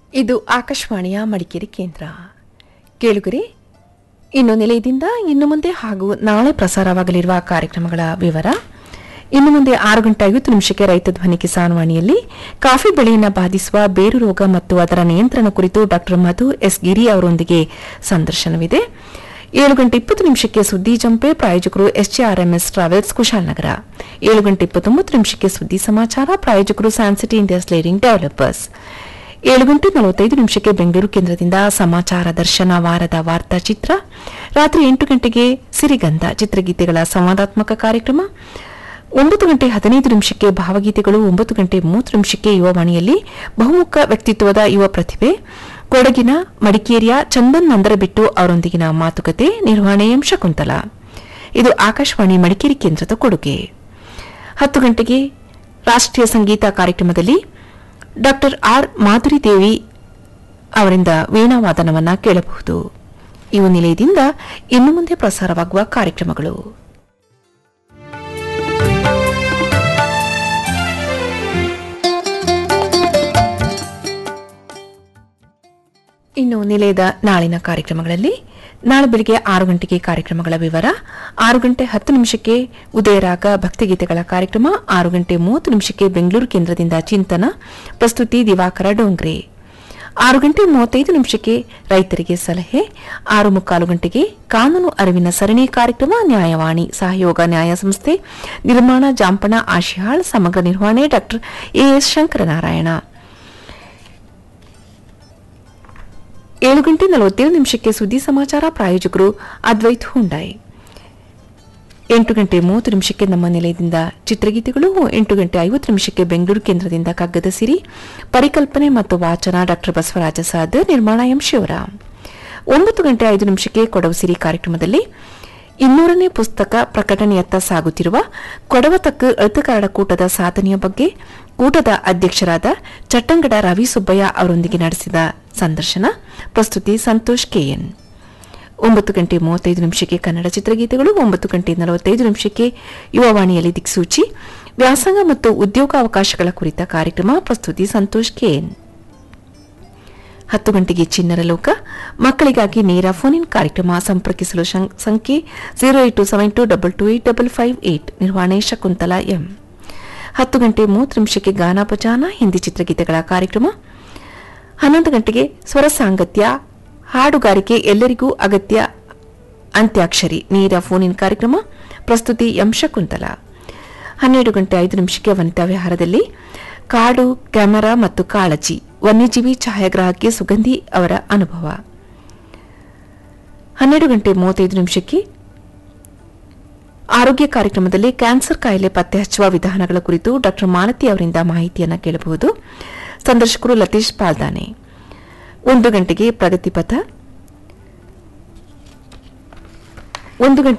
ಇದು ಆಕಾಶವಾಣಿಯ ಮಡಿಕೇರಿ ಕೇಂದ್ರ. ಕೇಳುಗರೆ, ಇನ್ನು ನಿಲಯದಿಂದ ಇನ್ನು ಮುಂದೆ ಹಾಗೂ ನಾಳೆ ಪ್ರಸಾರವಾಗಲಿರುವ ಕಾರ್ಯಕ್ರಮಗಳ ವಿವರ. ಇನ್ನು ಮುಂದೆ 6:50 ರೈತ ಧ್ವನಿ ಕಿಸಾನ್ ವಾಣಿಯಲ್ಲಿ ಕಾಫಿ ಬೆಳೆಯನ್ನು ಬಾಧಿಸುವ ಬೇರು ರೋಗ ಮತ್ತು ಅದರ ನಿಯಂತ್ರಣ ಕುರಿತು ಡಾ ಮಧು ಎಸ್ ಗಿರಿ ಅವರೊಂದಿಗೆ ಸಂದರ್ಶನವಿದೆ. 7:20 ಸುದ್ದಿ ಜಂಪೆ, ಪ್ರಾಯೋಜಕರು ಎಸ್ಜೆಆರ್ಎಂಎಸ್ ಟ್ರಾವೆಲ್ಸ್ ಕುಶಾಲನಗರ. 7:29 ಸುದ್ದಿ ಸಮಾಚಾರ, ಪ್ರಾಯೋಜಕರು ಸ್ಯಾನ್ಸಿಟಿ ಇಂಡಿಯಾ ಸ್ಲೇರಿಂಗ್ ಡೆವಲಪರ್ಸ್. 7:45 ಬೆಂಗಳೂರು ಕೇಂದ್ರದಿಂದ ಸಮಾಚಾರ ದರ್ಶನ ವಾರದ ವಾರ್ತಾ ಚಿತ್ರ. ರಾತ್ರಿ 8 ಗಂಟೆಗೆ ಸಿರಿಗಂಧ ಚಿತ್ರಗೀತೆಗಳ ಸಂವಾದಾತ್ಮಕ ಕಾರ್ಯಕ್ರಮ. 9:15 ಭಾವಗೀತೆಗಳು. 9:30 ಯುವವಾಣಿಯಲ್ಲಿ ಬಹುಮುಖ ವ್ಯಕ್ತಿತ್ವದ ಯುವ ಪ್ರತಿಭೆ ಕೊಡಗಿನ ಮಡಿಕೇರಿಯ ಚಂದನ್ ನಂದರಬಿಟ್ಟು ಅವರೊಂದಿಗಿನ ಮಾತುಕತೆ. ನಿರ್ವಹಣೆ ಎಂ ಶಕುಂತಲಾ. ಇದು ಆಕಾಶವಾಣಿ ಮಡಿಕೇರಿ ಕೇಂದ್ರದ ಕೊಡುಗೆ. 10 ಗಂಟೆಗೆ ರಾಷ್ಟ್ರೀಯ ಸಂಗೀತ ಕಾರ್ಯಕ್ರಮದಲ್ಲಿ ಡಾ ಆರ್ ಮಾಧುರಿ ದೇವಿ ಅವರಿಂದ ವೀಣಾವಾದನವನ್ನು ಕೇಳಬಹುದು. ಇವು ನಿಲಯದಿಂದ ಇನ್ನು ಮುಂದೆ ಪ್ರಸಾರವಾಗುವ ಕಾರ್ಯಕ್ರಮಗಳು. ಇನ್ನು ನಿಲಯದ ನಾಳಿನ ಕಾರ್ಯಕ್ರಮಗಳಲ್ಲಿ ನಾಳೆ ಬೆಳಗ್ಗೆ 6 ಗಂಟೆಗೆ ಕಾರ್ಯಕ್ರಮಗಳ ವಿವರ. 6:10 ಉದಯರಾಗ ಭಕ್ತಿಗೀತೆಗಳ ಕಾರ್ಯಕ್ರಮ. 6:30 ಬೆಂಗಳೂರು ಕೇಂದ್ರದಿಂದ ಚಿಂತನ, ಪ್ರಸ್ತುತಿ ದಿವಾಕರ ಡೋಂಗ್ರೆ. 6:35 ರೈತರಿಗೆ ಸಲಹೆ. 6:45 ಕಾನೂನು ಅರಿವಿನ ಸರಣಿ ಕಾರ್ಯಕ್ರಮ ನ್ಯಾಯವಾಣಿ, ಸಹಯೋಗ ನ್ಯಾಯ ಸಂಸ್ಥೆ, ನಿರ್ಮಾಣ ಜಾಂಪಣ ಆಶಿಹಾಳ್, ಸಮಗ್ರ ನಿರ್ವಹಣೆ ಡಾ ಎಎಸ್ ಶಂಕರನಾರಾಯಣ. 7:47 ಸುದ್ದಿ ಸಮಾಚಾರ, ಪ್ರಾಯೋಜಕರು ಅದ್ವೈತ್ ಹುಂಡಾಯ್. 8:30 ನಮ್ಮ ನಿಲಯದಿಂದ ಚಿತ್ರಗೀತೆಗಳು. 8:50 ಬೆಂಗಳೂರು ಕೇಂದ್ರದಿಂದ ಕಗ್ಗದ ಸಿರಿ, ಪರಿಕಲ್ಪನೆ ಮತ್ತು ವಾಚನ ಡಾ ಬಸವರಾಜ ಸಾದ್, ನಿರ್ಮಾಣ ಎಂ ಶಿವರಾಮ್. 9:05 ಕೊಡವು ಸಿರಿ ಕಾರ್ಯಕ್ರಮದಲ್ಲಿ 200ನೇ ಪುಸ್ತಕ ಪ್ರಕಟಣೆಯತ್ತ ಸಾಗುತ್ತಿರುವ ಕೊಡವತಕ್ಕು ಎಳುತ್ತುಗಾರರ ಕೂಟದ ಸಾಧನೆಯ ಬಗ್ಗೆ ಕೂಟದ ಅಧ್ಯಕ್ಷರಾದ ಚಟ್ಟಂಗಡ ರವಿ ಸುಬ್ಬಯ್ಯ ಅವರೊಂದಿಗೆ ನಡೆಸಿದ ಸಂದರ್ಶನ. ಪ್ರಸ್ತುತಿ ಸಂತೋಷ್ ಕೆಎನ್. 9:35 ಕನ್ನಡ ಚಿತ್ರಗೀತೆಗಳು. 9:45 ಯುವವಾಣಿಯಲ್ಲಿ ದಿಕ್ಸೂಚಿ, ವ್ಯಾಸಂಗ ಮತ್ತು ಉದ್ಯೋಗಾವಕಾಶಗಳ ಕುರಿತ ಕಾರ್ಯಕ್ರಮ. ಪ್ರಸ್ತುತಿ ಸಂತೋಷ್ ಕೆಎನ್. 10 ಗಂಟೆಗೆ ಚಿನ್ನರ ಲೋಕ, ಮಕ್ಕಳಿಗಾಗಿ ನೇರ ಫೋನ್ ಇನ್ ಕಾರ್ಯಕ್ರಮ. ಸಂಪರ್ಕಿಸಲು ಸಂಖ್ಯೆ 08722285558. ನಿರ್ವಹಣೆ ಶಕುಂತಲಾ ಎಂ. 10:30 ಗಾನಾಪಚಾನ, ಹಿಂದಿ ಚಿತ್ರಗೀತೆಗಳ ಕಾರ್ಯಕ್ರಮ. 11 ಗಂಟೆಗೆ ಸ್ವರ ಸಾಂಗತ್ಯ, ಹಾಡುಗಾರಿಕೆ ಎಲ್ಲರಿಗೂ ಅಗತ್ಯ ಅಂತ್ಯಾಕ್ಷರಿ, ನೇರ ಫೋನ್ ಇನ್ ಕಾರ್ಯಕ್ರಮ. ಪ್ರಸ್ತುತಿ ಎಂ ಶಕುಂತಲಾ. 12:05 ವನಿತಾ ವಿಹಾರದಲ್ಲಿ ಕಾಡು, ಕ್ಯಾಮೆರಾ ಮತ್ತು ಕಾಳಜಿ, ವನ್ಯಜೀವಿ ಛಾಯಾಗ್ರಾಹಕಿ ಸುಗಂಧಿ ಅವರ ಅನುಭವ. 12:35 ಆರೋಗ್ಯ ಕಾರ್ಯಕ್ರಮದಲ್ಲಿ ಕ್ಯಾನ್ಸರ್ ಕಾಯಿಲೆ ಪತ್ತೆ ಹಚ್ಚುವ ವಿಧಾನಗಳ ಕುರಿತು ಡಾ ಮಾಲತಿ ಅವರಿಂದ ಮಾಹಿತಿಯನ್ನು ಕೇಳಬಹುದು. ಸಂದರ್ಶಕರು ಲತೀಶ್ ಪಾಲ್ದಾನೆ. 1 ಗಂಟೆಗೆ ಪ್ರಗತಿಪಥ. 1